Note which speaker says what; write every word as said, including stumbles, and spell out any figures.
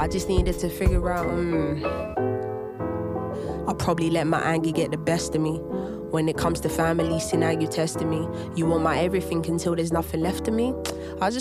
Speaker 1: I just needed to figure out, mm, I probably let my anger get the best of me. When it comes to family, see now you testing me. You want my everything until there's nothing left of me. I just